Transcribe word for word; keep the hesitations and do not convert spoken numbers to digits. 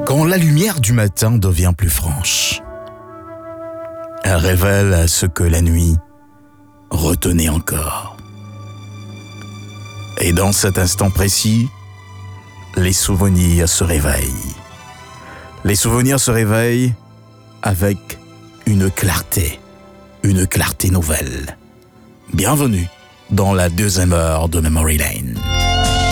Quand la lumière du matin devient plus franche, elle révèle ce que la nuit retenait encore. Et dans cet instant précis, les souvenirs se réveillent. Les souvenirs se réveillent avec une clarté, une clarté nouvelle. Bienvenue dans la deuxième heure de Memory Lane.